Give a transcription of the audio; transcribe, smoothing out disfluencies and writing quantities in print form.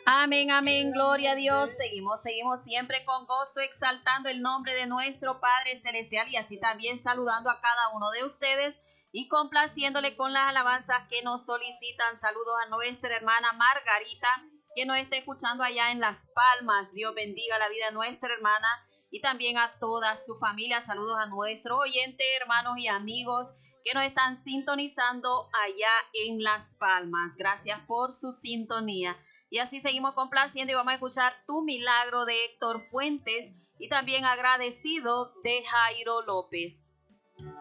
Amén, amén, gloria a Dios. Seguimos siempre con gozo, exaltando el nombre de nuestro Padre Celestial y así también saludando a cada uno de ustedes y complaciéndole con las alabanzas que nos solicitan. Saludos a nuestra hermana Margarita, que nos está escuchando allá en Las Palmas. Dios bendiga la vida de nuestra hermana y también a toda su familia. Saludos a nuestros oyentes, hermanos y amigos que nos están sintonizando allá en Las Palmas. Gracias por su sintonía. Y así seguimos complaciendo y vamos a escuchar Tu Milagro de Héctor Fuentes y también Agradecido de Jairo López.